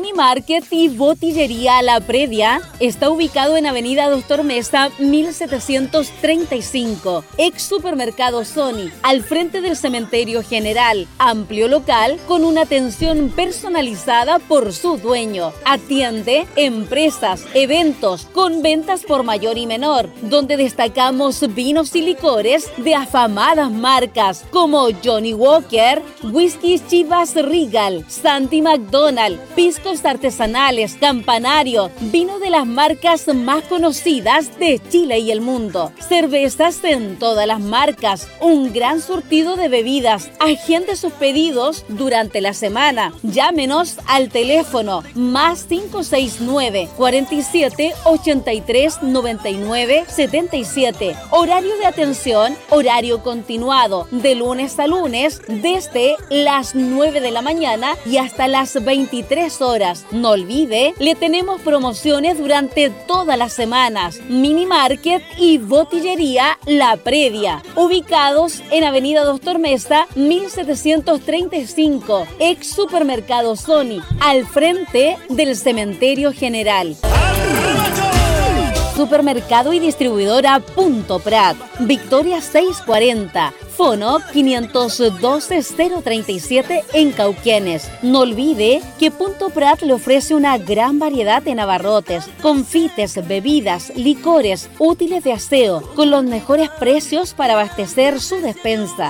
Mini Market y Botillería La Previa está ubicado en Avenida Doctor Mesa 1735, ex Supermercado Sony, al frente del Cementerio General. Amplio local con una atención personalizada por su dueño. Atiende empresas, eventos con ventas por mayor y menor, donde destacamos vinos y licores de afamadas marcas como Johnny Walker, Whisky Chivas Regal, Santi McDonald, piscos artesanales, Campanario, vino de las marcas más conocidas de Chile y el mundo, cervezas en todas las marcas, un gran surtido de bebidas. Agende sus pedidos durante la semana. Llámenos al teléfono más 569 47 83 99 77. Horario de atención, horario continuado, de lunes a lunes, desde las 9 de la mañana y hasta las 23 horas. No olvide, le tenemos promociones durante todas las semanas. Mini Market y Botillería La Previa, ubicados en Avenida Doctor Mesa 1735, ex Supermercado Sony, al frente del Cementerio General. Supermercado y distribuidora Punto Prat, Victoria 640, Fono 512-037 en Cauquenes. No olvide que Punto Prat le ofrece una gran variedad de abarrotes, confites, bebidas, licores, útiles de aseo, con los mejores precios para abastecer su despensa.